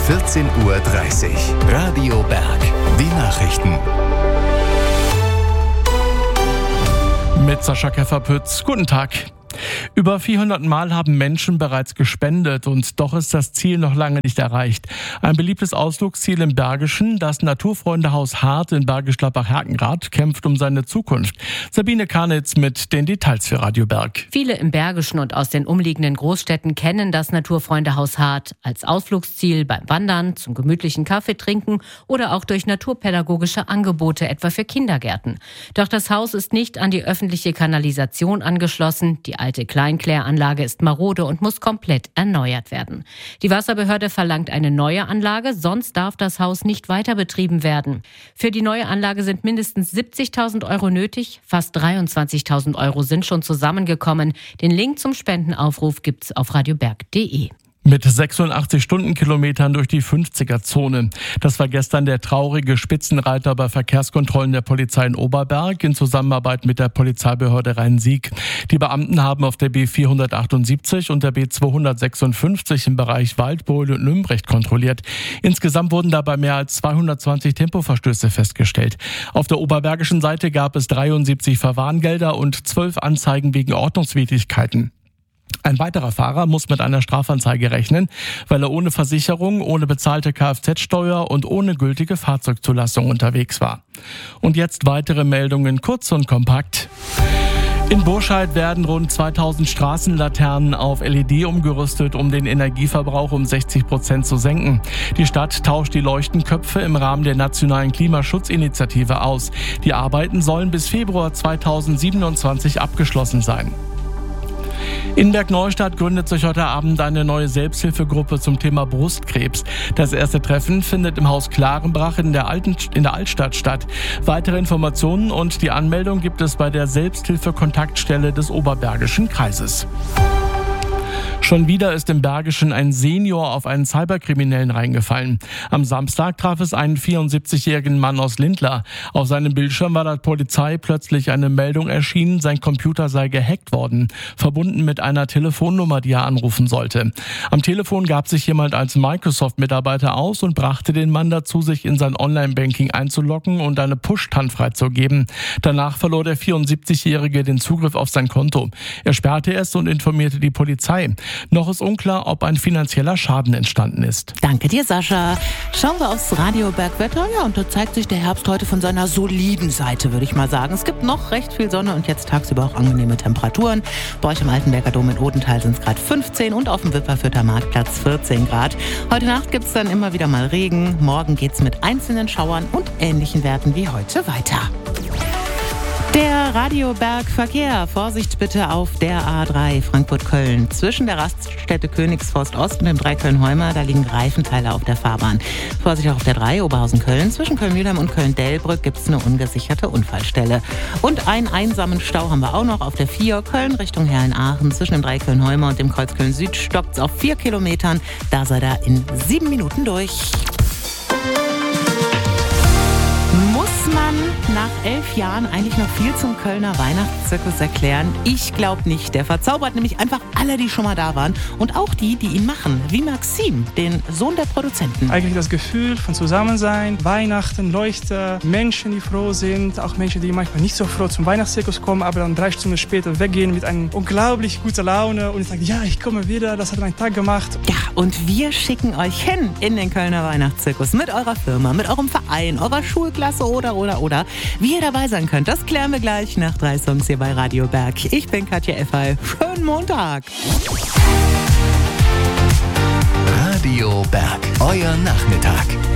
14:30 Uhr. Radio Berg. Die Nachrichten. Mit Sascha Käfer-Pütz. Guten Tag. Über 400 Mal haben Menschen bereits gespendet und doch ist das Ziel noch lange nicht erreicht. Ein beliebtes Ausflugsziel im Bergischen, das Naturfreundehaus Hart in Bergisch-Gladbach-Herkenrath, kämpft um seine Zukunft. Sabine Karnitz mit den Details für Radio Berg. Viele im Bergischen und aus den umliegenden Großstädten kennen das Naturfreundehaus Hart als Ausflugsziel beim Wandern, zum gemütlichen Kaffee trinken oder auch durch naturpädagogische Angebote, etwa für Kindergärten. Doch das Haus ist nicht an die öffentliche Kanalisation angeschlossen. Die alte Kleinkläranlage ist marode und muss komplett erneuert werden. Die Wasserbehörde verlangt eine neue Anlage, sonst darf das Haus nicht weiter betrieben werden. Für die neue Anlage sind mindestens 70.000 Euro nötig. Fast 23.000 Euro sind schon zusammengekommen. Den Link zum Spendenaufruf gibt's auf radioberg.de. Mit 86 Stundenkilometern durch die 50er-Zone. Das war gestern der traurige Spitzenreiter bei Verkehrskontrollen der Polizei in Oberberg in Zusammenarbeit mit der Polizeibehörde Rhein-Sieg. Die Beamten haben auf der B478 und der B256 im Bereich Waldbröl und Nümbrecht kontrolliert. Insgesamt wurden dabei mehr als 220 Tempoverstöße festgestellt. Auf der oberbergischen Seite gab es 73 Verwarngelder und 12 Anzeigen wegen Ordnungswidrigkeiten. Ein weiterer Fahrer muss mit einer Strafanzeige rechnen, weil er ohne Versicherung, ohne bezahlte Kfz-Steuer und ohne gültige Fahrzeugzulassung unterwegs war. Und jetzt weitere Meldungen, kurz und kompakt. In Burscheid werden rund 2000 Straßenlaternen auf LED umgerüstet, um den Energieverbrauch um 60% zu senken. Die Stadt tauscht die Leuchtenköpfe im Rahmen der nationalen Klimaschutzinitiative aus. Die Arbeiten sollen bis Februar 2027 abgeschlossen sein. In Bergneustadt gründet sich heute Abend eine neue Selbsthilfegruppe zum Thema Brustkrebs. Das erste Treffen findet im Haus Klarenbrach in der Altstadt statt. Weitere Informationen und die Anmeldung gibt es bei der Selbsthilfe-Kontaktstelle des Oberbergischen Kreises. Schon wieder ist im Bergischen ein Senior auf einen Cyberkriminellen reingefallen. Am Samstag traf es einen 74-jährigen Mann aus Lindlar. Auf seinem Bildschirm war der Polizei plötzlich eine Meldung erschienen, sein Computer sei gehackt worden, verbunden mit einer Telefonnummer, die er anrufen sollte. Am Telefon gab sich jemand als Microsoft-Mitarbeiter aus und brachte den Mann dazu, sich in sein Online-Banking einzuloggen und eine Push-TAN freizugeben. Danach verlor der 74-Jährige den Zugriff auf sein Konto. Er sperrte es und informierte die Polizei. Noch ist unklar, ob ein finanzieller Schaden entstanden ist. Danke dir, Sascha. Schauen wir aufs Radio Bergwetter. Ja, und da zeigt sich der Herbst heute von seiner soliden Seite, würde ich mal sagen. Es gibt noch recht viel Sonne und jetzt tagsüber auch angenehme Temperaturen. Bei euch im Altenberger Dom in Odenthal sind es gerade 15 und auf dem Wipperfürther Marktplatz 14 Grad. Heute Nacht gibt es dann immer wieder mal Regen. Morgen geht es mit einzelnen Schauern und ähnlichen Werten wie heute weiter. Der Radioberg-Verkehr. Vorsicht bitte auf der A3 Frankfurt-Köln. Zwischen der Raststätte Königsforst Ost und dem Dreiköln-Heumer, da liegen Reifenteile auf der Fahrbahn. Vorsicht auch auf der 3 Oberhausen-Köln. Zwischen Köln-Mühlheim und Köln-Dellbrück gibt es eine ungesicherte Unfallstelle. Und einen einsamen Stau haben wir auch noch auf der 4 Köln Richtung Herrn-Aachen. Zwischen dem Dreiköln-Heumer und dem Kreuz Köln-Süd stockt es auf 4 Kilometern. Da seid ihr in 7 Minuten durch. Muss man nach 11 Jahren eigentlich noch viel zum Kölner Weihnachtszirkus erklären? Ich glaube nicht. Der verzaubert nämlich einfach alle, die schon mal da waren. Und auch die, die ihn machen. Wie Maxim, den Sohn der Produzenten. Eigentlich das Gefühl von Zusammensein, Weihnachten, Leuchte, Menschen, die froh sind. Auch Menschen, die manchmal nicht so froh zum Weihnachtszirkus kommen, aber dann 3 Stunden später weggehen mit einer unglaublich guten Laune. Und ich sage, ja, ich komme wieder, das hat meinen Tag gemacht. Ja, und wir schicken euch hin in den Kölner Weihnachtszirkus. Mit eurer Firma, mit eurem Verein, eurer Schulklasse oder. Wie ihr dabei sein könnt, das klären wir gleich nach 3 Songs hier bei Radio Berg. Ich bin Katja Effay. Schönen Montag. Radio Berg, euer Nachmittag.